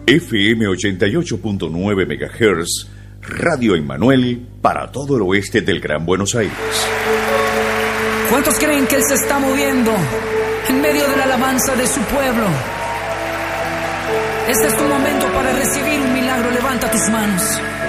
FM 88.9 MHz, Radio Emmanuel para todo el oeste del Gran Buenos Aires. ¿Cuántos creen que Él se está moviendo en medio de la alabanza de su pueblo? Este es tu momento para recibir un milagro. Levanta tus manos.